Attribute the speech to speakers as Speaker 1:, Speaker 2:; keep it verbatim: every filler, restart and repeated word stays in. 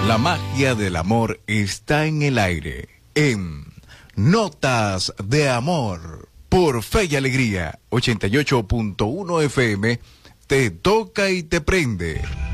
Speaker 1: La magia del amor está en el aire, en Notas de Amor, por Fe y Alegría, ochenta y ocho punto uno F M, te toca y te prende.